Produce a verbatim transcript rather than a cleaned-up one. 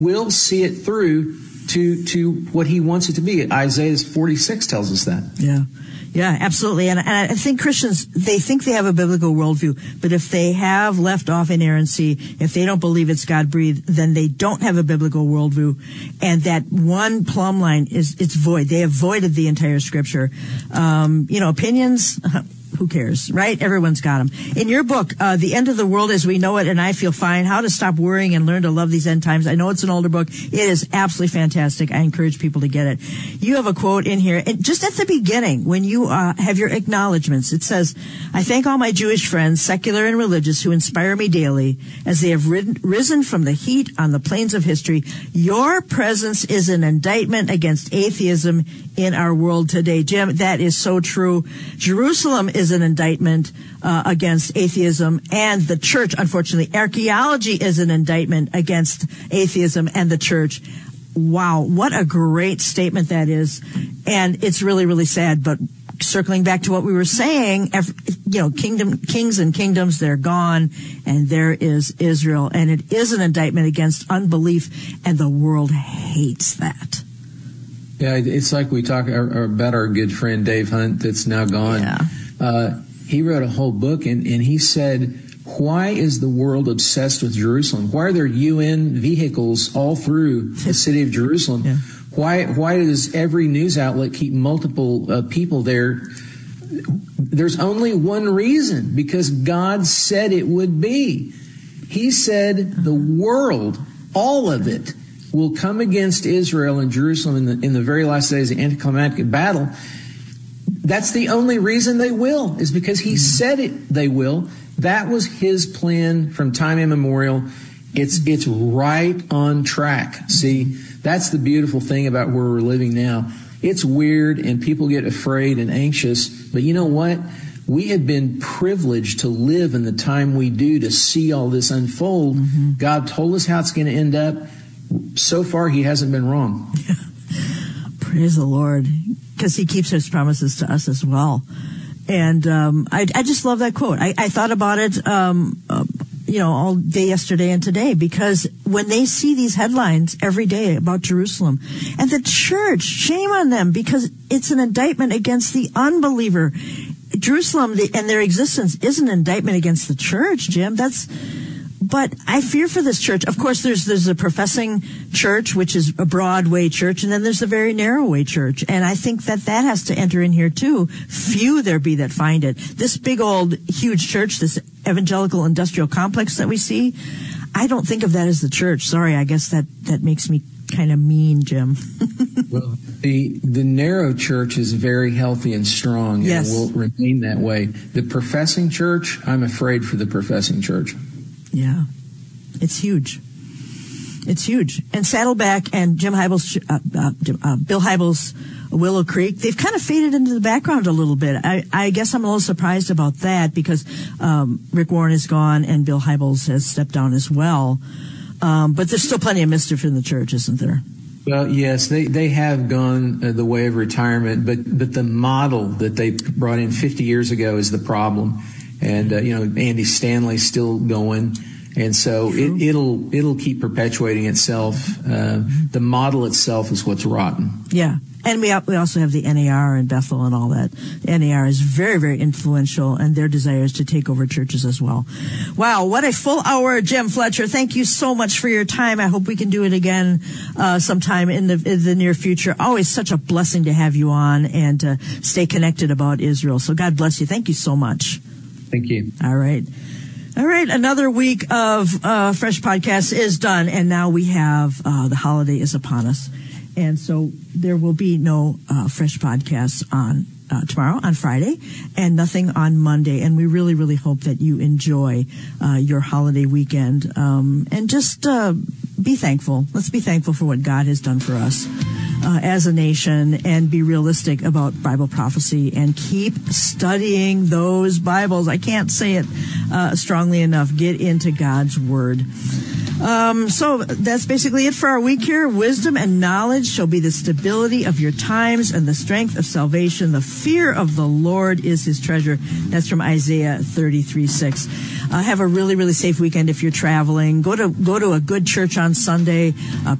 will see it through to to what he wants it to be. Isaiah forty-six tells us that. Yeah. Yeah, absolutely. And, and I think Christians, they think they have a biblical worldview, but if they have left off inerrancy, if they don't believe it's God-breathed, then they don't have a biblical worldview. And that one plumb line is, it's void. They have voided the entire scripture. Um, you know, opinions, who cares, right? Everyone's got them. In your book, uh, The End of the World as We Know It and I Feel Fine, How to Stop Worrying and Learn to Love These End Times. I know it's an older book. It is absolutely fantastic. I encourage people to get it. You have a quote in here, and just at the beginning, when you uh, have your acknowledgments, it says, I thank all my Jewish friends, secular and religious, who inspire me daily as they have ridden, risen from the heat on the plains of history. Your presence is an indictment against atheism in our world today. Jim, that is so true. Jerusalem is an indictment uh, against atheism, and the church, unfortunately. Archaeology is an indictment against atheism and the church. Wow, what a great statement that is. And it's really, really sad. But circling back to what we were saying, every, you know, kingdom, kings and kingdoms, they're gone, and there is Israel. And it is an indictment against unbelief, and the world hates that. Yeah, it's like we talk about our good friend Dave Hunt that's now gone. Yeah. Uh, he wrote a whole book, and, and he said, why is the world obsessed with Jerusalem? Why are there U N vehicles all through the city of Jerusalem? Yeah. Why why does every news outlet keep multiple uh, people there? There's only one reason, because God said it would be. He said the world, all of it, will come against Israel and Jerusalem in the in the very last days of the anticlimactic battle. That's the only reason they will, is because he said it they will. That was his plan from time immemorial. It's it's right on track. See, that's the beautiful thing about where we're living now. It's weird and people get afraid and anxious, but you know what? We have been privileged to live in the time we do, to see all this unfold. Mm-hmm. God told us how it's going to end up. So far, he hasn't been wrong. Yeah. Praise the Lord, because he keeps his promises to us as well. And um, I, I just love that quote. I, I thought about it, um, uh, you know, all day yesterday and today, because when they see these headlines every day about Jerusalem and the church, shame on them, because it's an indictment against the unbeliever. Jerusalem the, and their existence is an indictment against the church, Jim. That's... But I fear for this church. Of course, there's there's a professing church, which is a Broadway church, and then there's a very narrow way church. And I think that that has to enter in here, too. Few there be that find it. This big old huge church, this evangelical industrial complex that we see, I don't think of that as the church. Sorry, I guess that, that makes me kind of mean, Jim. Well, the the narrow church is very healthy and strong, yes, and will remain that way. The professing church, I'm afraid for the professing church. Yeah, it's huge. It's huge. And Saddleback and Jim Hybels, uh, uh, uh, Bill Hybels, Willow Creek, they've kind of faded into the background a little bit. I, I guess I'm a little surprised about that, because um, Rick Warren is gone and Bill Hybels has stepped down as well. Um, but there's still plenty of mischief in the church, isn't there? Well, yes, they, they have gone uh, the way of retirement, but, but the model that they brought in fifty years ago is the problem. And, uh, you know, Andy Stanley's still going. And so it, it'll it'll keep perpetuating itself. Uh, the model itself is what's rotten. Yeah. And we we also have the N A R in Bethel and all that. The N A R is very, very influential, and their desire is to take over churches as well. Wow, what a full hour, Jim Fletcher. Thank you so much for your time. I hope we can do it again uh, sometime in the in the near future. Always such a blessing to have you on and to stay connected about Israel. So God bless you. Thank you so much. Thank you. All right. All right. Another week of uh, Fresh Podcasts is done, and now we have uh, the holiday is upon us. And so there will be no uh, Fresh Podcasts on uh, tomorrow, on Friday, and nothing on Monday. And we really, really hope that you enjoy uh, your holiday weekend. Um, and just uh, be thankful. Let's be thankful for what God has done for us uh, as a nation, and be realistic about Bible prophecy and keep studying those Bibles. I can't say it uh, strongly enough. Get into God's Word. Um, so that's basically it for our week here. Wisdom and knowledge shall be the stability of your times and the strength of salvation. The fear of the Lord is his treasure. That's from Isaiah thirty-three six. Uh, have a really, really safe weekend if you're traveling. Go to go to a good church on Sunday. Uh,